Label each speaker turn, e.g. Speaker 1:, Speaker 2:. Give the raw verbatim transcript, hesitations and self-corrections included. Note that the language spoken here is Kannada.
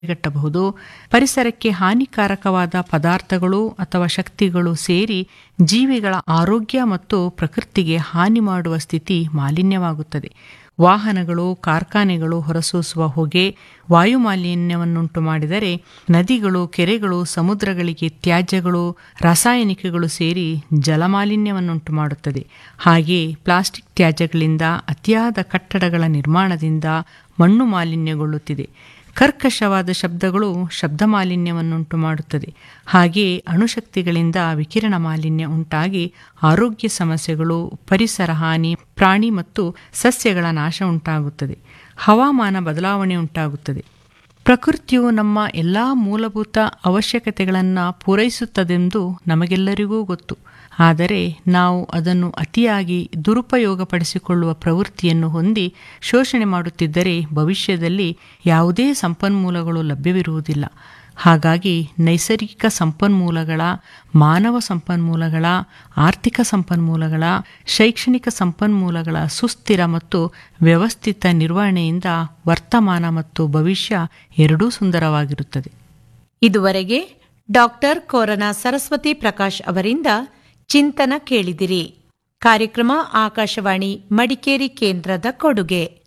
Speaker 1: ತಡೆಗಟ್ಟಬಹುದು. ಪರಿಸರಕ್ಕೆ ಹಾನಿಕಾರಕವಾದ ಪದಾರ್ಥಗಳು ಅಥವಾ ಶಕ್ತಿಗಳು ಸೇರಿ ಜೀವಿಗಳ ಆರೋಗ್ಯ ಮತ್ತು ಪ್ರಕೃತಿಗೆ ಹಾನಿ ಮಾಡುವ ಸ್ಥಿತಿ ಮಾಲಿನ್ಯವಾಗುತ್ತದೆ. ವಾಹನಗಳು, ಕಾರ್ಖಾನೆಗಳು ಹೊರಸೂಸುವ ಹೊಗೆ ವಾಯು ಮಾಲಿನ್ಯವನ್ನುಂಟು ಮಾಡಿದರೆ ನದಿಗಳು, ಕೆರೆಗಳು, ಸಮುದ್ರಗಳಿಗೆ ತ್ಯಾಜ್ಯಗಳು, ರಾಸಾಯನಿಕಗಳು ಸೇರಿ ಜಲಮಾಲಿನ್ಯವನ್ನುಂಟು ಮಾಡುತ್ತದೆ. ಹಾಗೆಯೇ ಪ್ಲಾಸ್ಟಿಕ್ ತ್ಯಾಜ್ಯಗಳಿಂದ ಅತಿಯಾದ ಕಟ್ಟಡಗಳ ನಿರ್ಮಾಣದಿಂದ ಮಣ್ಣು ಮಾಲಿನ್ಯಗೊಳ್ಳುತ್ತಿದೆ. ಕರ್ಕಶವಾದ ಶಬ್ದಗಳು ಶಬ್ದ ಮಾಲಿನ್ಯವನ್ನುಂಟು ಮಾಡುತ್ತದೆ. ಹಾಗೆಯೇ ಅಣುಶಕ್ತಿಗಳಿಂದ ವಿಕಿರಣ ಮಾಲಿನ್ಯ ಉಂಟಾಗಿ ಆರೋಗ್ಯ ಸಮಸ್ಯೆಗಳು, ಪರಿಸರ ಹಾನಿ, ಪ್ರಾಣಿ ಮತ್ತು ಸಸ್ಯಗಳ ನಾಶ ಉಂಟಾಗುತ್ತದೆ. ಹವಾಮಾನ ಬದಲಾವಣೆ ಉಂಟಾಗುತ್ತದೆ. ಪ್ರಕೃತಿಯು ನಮ್ಮ ಎಲ್ಲ ಮೂಲಭೂತ ಅವಶ್ಯಕತೆಗಳನ್ನು ಪೂರೈಸುತ್ತದೆಂದು ನಮಗೆಲ್ಲರಿಗೂ ಗೊತ್ತು. ಆದರೆ ನಾವು ಅದನ್ನು ಅತಿಯಾಗಿ ದುರುಪಯೋಗಪಡಿಸಿಕೊಳ್ಳುವ ಪ್ರವೃತ್ತಿಯನ್ನು ಹೊಂದಿ ಶೋಷಣೆ ಮಾಡುತ್ತಿದ್ದರೆ ಭವಿಷ್ಯದಲ್ಲಿ ಯಾವುದೇ ಸಂಪನ್ಮೂಲಗಳು ಲಭ್ಯವಿರುವುದಿಲ್ಲ. ಹಾಗಾಗಿ ನೈಸರ್ಗಿಕ ಸಂಪನ್ಮೂಲಗಳ, ಮಾನವ ಸಂಪನ್ಮೂಲಗಳ, ಆರ್ಥಿಕ ಸಂಪನ್ಮೂಲಗಳ, ಶೈಕ್ಷಣಿಕ ಸಂಪನ್ಮೂಲಗಳ ಸುಸ್ಥಿರ ಮತ್ತು ವ್ಯವಸ್ಥಿತ ನಿರ್ವಹಣೆಯಿಂದ ವರ್ತಮಾನ ಮತ್ತು ಭವಿಷ್ಯ ಎರಡೂ ಸುಂದರವಾಗಿರುತ್ತದೆ.
Speaker 2: ಇದುವರೆಗೆ ಡಾಕ್ಟರ್ ಕೋರನ ಸರಸ್ವತಿ ಪ್ರಕಾಶ್ ಅವರಿಂದ ಚಿಂತನ ಕೇಳಿದಿರಿ. ಕಾರ್ಯಕ್ರಮ ಆಕಾಶವಾಣಿ ಮಡಿಕೇರಿ ಕೇಂದ್ರದ ಕೊಡುಗೆ.